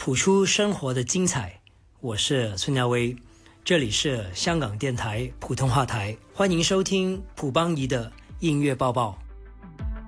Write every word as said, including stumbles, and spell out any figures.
谱出生活的精彩。我是孙耀威，这里是香港电台普通话台，欢迎收听卜邦仪的音乐报报。